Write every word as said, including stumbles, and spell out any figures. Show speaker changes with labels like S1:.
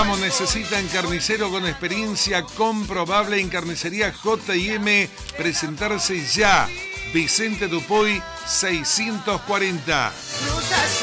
S1: Ramos necesitan carnicero con experiencia comprobable en Carnicería J y M. Presentarse ya. Vicente Dupuy seiscientos cuarenta.